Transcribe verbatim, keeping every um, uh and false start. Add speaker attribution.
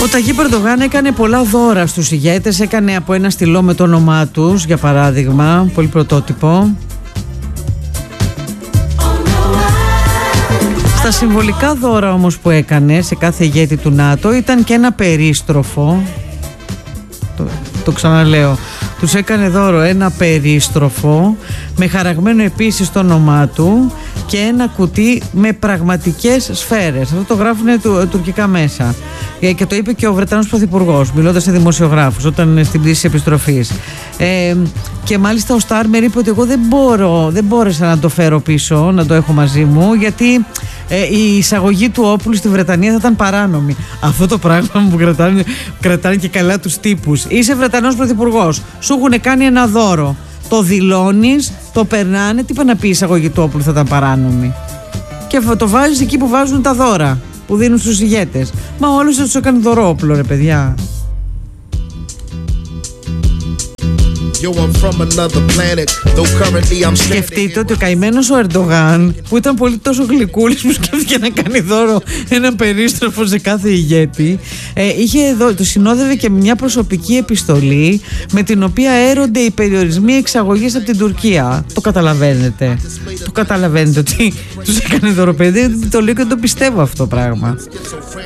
Speaker 1: Ο Ταγί Ερντογάν έκανε πολλά δώρα στους ηγέτες. Έκανε από ένα στυλό με το όνομά τους, για παράδειγμα, πολύ πρωτότυπο. Στα συμβολικά δώρα όμως που έκανε σε κάθε ηγέτη του ΝΑΤΟ ήταν και ένα περίστροφο. Το, το ξαναλέω. Τους έκανε δώρο ένα περίστροφο με χαραγμένο επίσης το όνομά του και ένα κουτί με πραγματικές σφαίρες. Αυτό το γράφουν του, τουρκικά μέσα. Και το είπε και ο Βρετανός Πρωθυπουργός, μιλώντας σε δημοσιογράφους όταν στην πτήση επιστροφής. Ε, και μάλιστα ο Στάρμερ είπε ότι εγώ δεν μπορώ, δεν μπόρεσα να το φέρω πίσω, να το έχω μαζί μου, γιατί ε, η εισαγωγή του όπλου στη Βρετανία θα ήταν παράνομη. Αυτό το πράγμα που κρατάνε, κρατάνε και καλά τους τύπους. Είσαι Βρετανός Πρωθυπουργός, σου έχουν κάνει ένα δώρο. Το δηλώνεις, το περνάνε, τι είπα να πει η εισαγωγή του όπλου θα ήταν παράνομη. Και το βάζεις εκεί που βάζουν τα δώρα που δίνουν στους ηγέτες. Μα όλους θα τους έκανε δώρο όπλο, ρε παιδιά. Σκεφτείτε ότι ο καημένος ο Ερντογάν, που ήταν πολύ τόσο γλυκούλης που σκέφτηκε να κάνει δώρο ένα περίστροφο σε κάθε ηγέτη, ε, είχε εδώ, το συνόδευε και μια προσωπική επιστολή με την οποία έρονται οι περιορισμοί εξαγωγής από την Τουρκία. Το καταλαβαίνετε. Το καταλαβαίνετε ότι τους έκανε δώρο, παιδί. Το λέω και το πιστεύω αυτό το πράγμα.